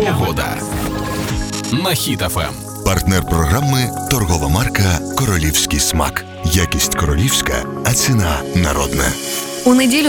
Погода на Хіт ФМ. Партнер програми – торгова марка «Королівський смак». Якість королівська, а ціна народна. У неділю